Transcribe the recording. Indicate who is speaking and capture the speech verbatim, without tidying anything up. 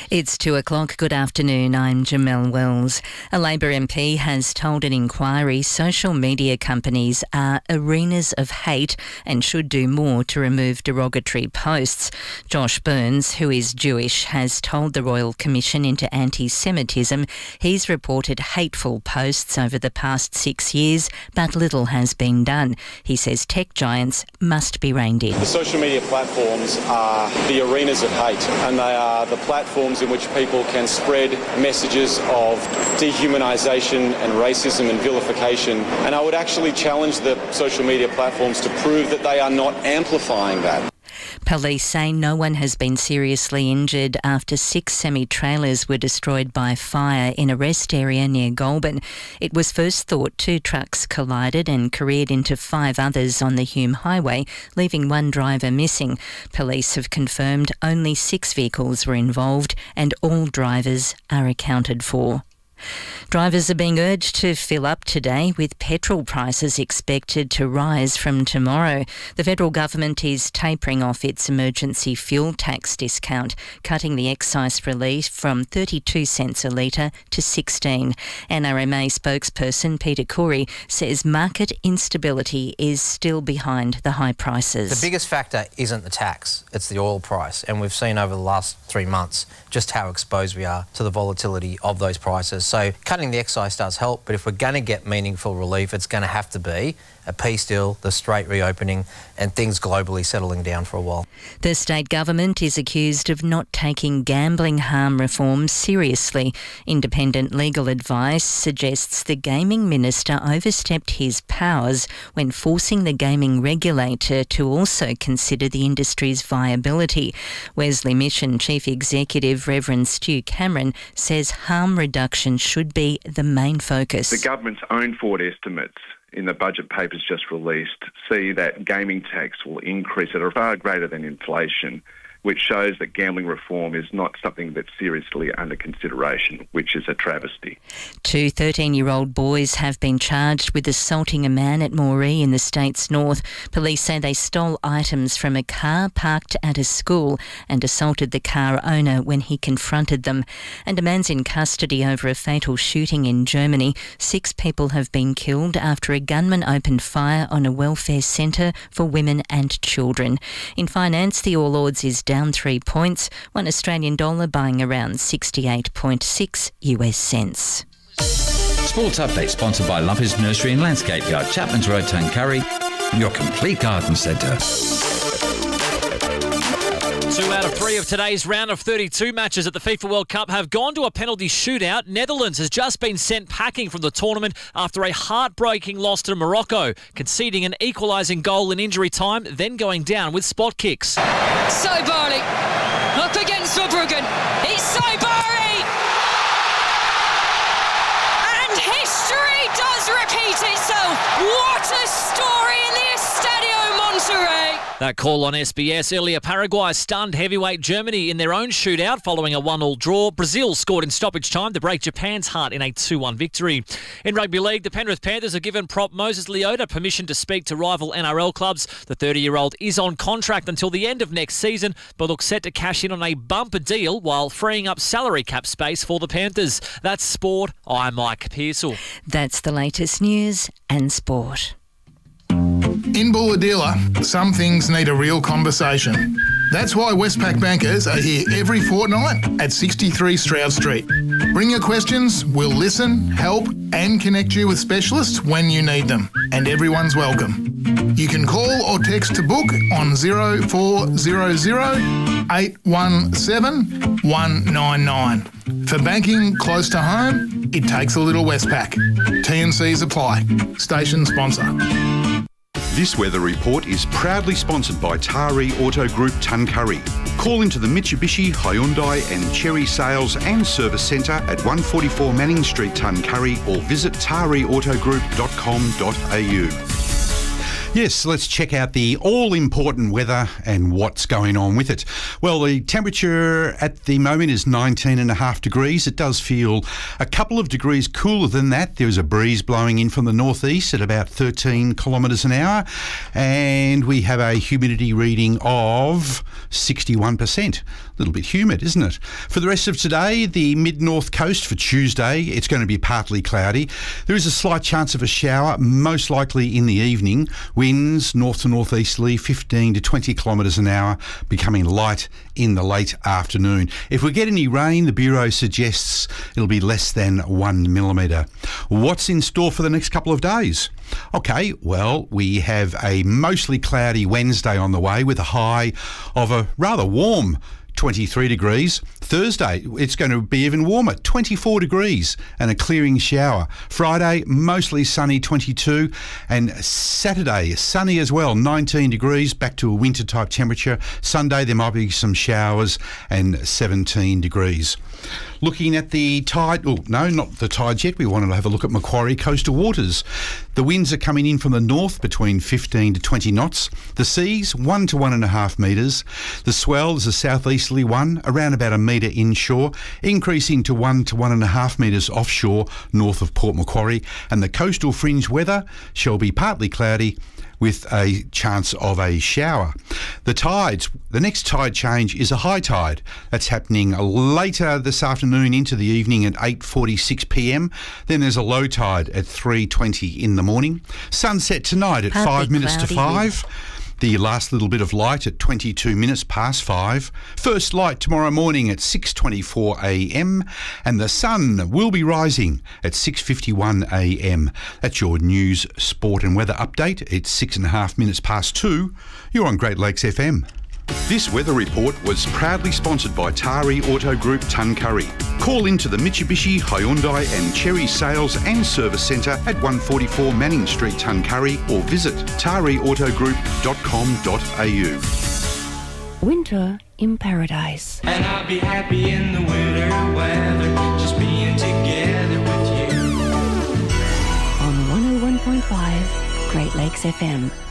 Speaker 1: It's two o'clock. Good afternoon. I'm Jamelle Wells. A Labor M P has told an inquiry social media companies are arenas of hate and should do more to remove derogatory posts. Josh Burns, who is Jewish, has told the Royal Commission into Anti-Semitism he's reported hateful posts over the past six years, but little has been done. He says tech giants must be reined in.
Speaker 2: The social media platforms are the arenas of hate, and they are the platforms in which people can spread messages of dehumanisation and racism and vilification. And I would actually challenge the social media platforms to prove that they are not amplifying that.
Speaker 1: Police say no one has been seriously injured after six semi-trailers were destroyed by fire in a rest area near Goulburn. It was first thought two trucks collided and careered into five others on the Hume Highway, leaving one driver missing. Police have confirmed only six vehicles were involved and all drivers are accounted for. Drivers are being urged to fill up today, with petrol prices expected to rise from tomorrow. The federal government is tapering off its emergency fuel tax discount, cutting the excise relief from thirty-two cents a litre to sixteen. N R M A spokesperson Peter Corey says market instability is still behind the high prices.
Speaker 3: The biggest factor isn't the tax, it's the oil price. And we've seen over the last three months just how exposed we are to the volatility of those prices. So cutting the excise does help, but if we're going to get meaningful relief, it's going to have to be a peace deal, the Strait reopening and things globally settling down for a while.
Speaker 1: The state government is accused of not taking gambling harm reform seriously. Independent legal advice suggests the gaming minister overstepped his powers when forcing the gaming regulator to also consider the industry's viability. Wesley Mission Chief Executive Reverend Stu Cameron says harm reduction should be the main focus.
Speaker 4: The government's own forward estimates in the budget papers just released see that gaming tax will increase at a far greater than inflation, which shows that gambling reform is not something that's seriously under consideration, which is a travesty.
Speaker 1: Two thirteen-year-old boys have been charged with assaulting a man at Moree in the state's north. Police say they stole items from a car parked at a school and assaulted the car owner when he confronted them. And a man's in custody over a fatal shooting in Germany. Six people have been killed after a gunman opened fire on a welfare centre for women and children. In finance, the All Ords is down three points, one Australian dollar buying around sixty-eight point six US cents.
Speaker 5: Sports Update sponsored by Lumpers Nursery and Landscape Yard, Chapman's Road, Tuncurry, your complete garden centre.
Speaker 6: Two out of three of today's round of thirty-two matches at the FIFA World Cup have gone to a penalty shootout. Netherlands has just been sent packing from the tournament after a heartbreaking loss to Morocco, conceding an equalising goal in injury time, then going down with spot kicks.
Speaker 7: Saibari up against Verbruggen. It's Saibari! And history does repeat itself. What a story in the Estadio Monterrey.
Speaker 6: That call on S B S earlier. Paraguay stunned heavyweight Germany in their own shootout following a one all draw. Brazil scored in stoppage time to break Japan's heart in a two one victory. In rugby league, the Penrith Panthers have given prop Moses Leota permission to speak to rival N R L clubs. The thirty-year-old is on contract until the end of next season, but looks set to cash in on a bumper deal while freeing up salary cap space for the Panthers. That's sport. I'm Mike Pearsall.
Speaker 1: That's the latest news and sport.
Speaker 8: In Bulahdelah, some things need a real conversation. That's why Westpac bankers are here every fortnight at sixty-three Stroud Street. Bring your questions, we'll listen, help and connect you with specialists when you need them. And everyone's welcome. You can call or text to book on zero four zero zero, eight one seven, one nine nine. For banking close to home, it takes a little Westpac. T and Cs apply. Station sponsor.
Speaker 9: This weather report is proudly sponsored by Taree Auto Group Tuncurry. Call into the Mitsubishi, Hyundai and Chery Sales and Service Centre at one forty-four Manning Street, Tuncurry, or visit taree auto group dot com dot a u. Yes, let's check out the all-important weather and what's going on with it. Well, the temperature at the moment is nineteen and a half degrees. It does feel a couple of degrees cooler than that. There's a breeze blowing in from the northeast at about thirteen kilometres an hour, and we have a humidity reading of sixty-one percent. A little bit humid, isn't it? For the rest of today, the mid-north coast for Tuesday, it's going to be partly cloudy. There is a slight chance of a shower, most likely in the evening. Winds north to northeasterly, fifteen to twenty kilometres an hour, becoming light in the late afternoon. If we get any rain, the Bureau suggests it'll be less than one millimetre. What's in store for the next couple of days? Okay, well, we have a mostly cloudy Wednesday on the way with a high of a rather warm twenty-three degrees. Thursday, it's going to be even warmer, twenty-four degrees and a clearing shower. Friday, mostly sunny, twenty-two. And Saturday, sunny as well, nineteen degrees, back to a winter type temperature. Sunday, there might be some showers and seventeen degrees. Looking at the tide, oh, no, not the tides yet. We wanted to have a look at Macquarie coastal waters. The winds are coming in from the north between fifteen to twenty knots. The seas, one to one and a half metres. The swell is a southeasterly one, around about a metre inshore, increasing to one to one and a half metres offshore north of Port Macquarie. And the coastal fringe weather shall be partly cloudy with a chance of a shower. The tides, the next tide change is a high tide. That's happening later this afternoon into the evening at eight forty-six p m. Then there's a low tide at three twenty in the morning. Sunset tonight at
Speaker 1: Partly
Speaker 9: five minutes to
Speaker 1: cloudy.
Speaker 9: five. The last little bit of light at twenty-two minutes past five. First light tomorrow morning at six twenty-four a m and the sun will be rising at six fifty-one a m. That's your news, sport and weather update. It's six and a half minutes past two. You're on Great Lakes F M. This weather report was proudly sponsored by Tari Auto Group Tuncurry. Call into the Mitsubishi, Hyundai and Cherry Sales and Service Centre at one forty-four Manning Street, Tuncurry, or visit tari auto group dot com dot a u.
Speaker 10: Winter in Paradise.
Speaker 11: And I'll be happy in the winter weather, just being together with you.
Speaker 10: On one oh one point five Great Lakes F M.